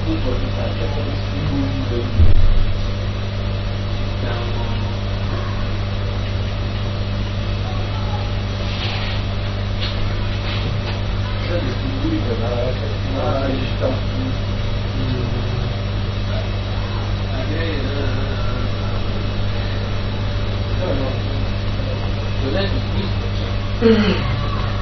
tutto il messaggio per distribuire. Distribuito dalla digitale. Non è difficile.